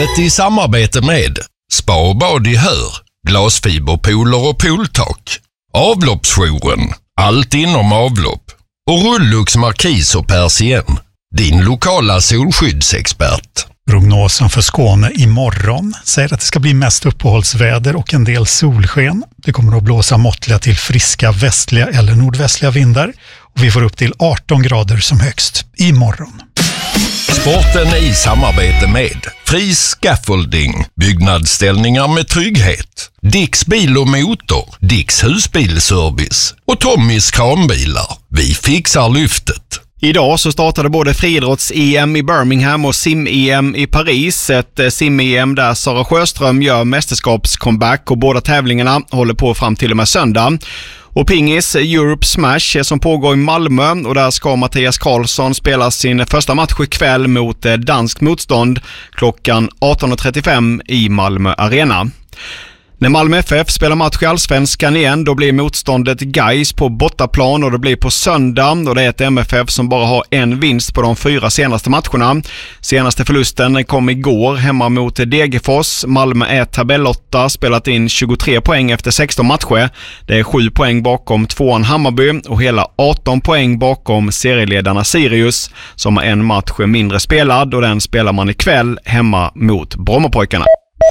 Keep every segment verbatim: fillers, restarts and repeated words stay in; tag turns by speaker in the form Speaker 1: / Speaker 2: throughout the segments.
Speaker 1: Livet i samarbete med Spa och bad i Hör, glasfiberpooler och pooltak, Avloppsjouren, allt inom avlopp och Rullux Markis och Persien, din lokala solskyddsexpert.
Speaker 2: Prognosen för Skåne imorgon säger att det ska bli mest uppehållsväder och en del solsken. Det kommer att blåsa måttliga till friska västliga eller nordvästliga vindar och vi får upp till arton grader som högst imorgon.
Speaker 1: Sporten i samarbete med Fri Scaffolding, byggnadsställningar med trygghet, Dicks bil och motor, Dicks husbilservice och Tommys kranbilar. Vi fixar lyftet.
Speaker 3: Idag så startade både friidrotts-E M i Birmingham och sim-E M i Paris. Ett sim-E M där Sara Sjöström gör mästerskapscomeback och båda tävlingarna håller på fram till och med söndag. Och pingis, Europe Smash som pågår i Malmö och där ska Mattias Karlsson spela sin första match ikväll mot dansk motstånd klockan arton och trettiofem i Malmö Arena. När Malmö F F spelar match i Allsvenskan igen, då blir motståndet Gais på bortaplan och det blir på söndag och det är ett M F F som bara har en vinst på de fyra senaste matcherna. Senaste förlusten kom igår hemma mot Degerfors. Malmö är tabellotta, spelat in tjugotre poäng efter sexton matcher. Det är sju poäng bakom tvåan Hammarby och hela arton poäng bakom serieledarna Sirius som har en match mindre spelad och den spelar man ikväll hemma mot Brommapojkarna.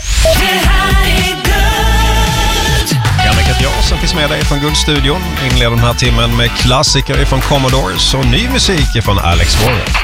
Speaker 4: Jag som finns med dig från Guldstudion inleder den här timmen med klassiker från Commodores och ny musik från Alex Warren.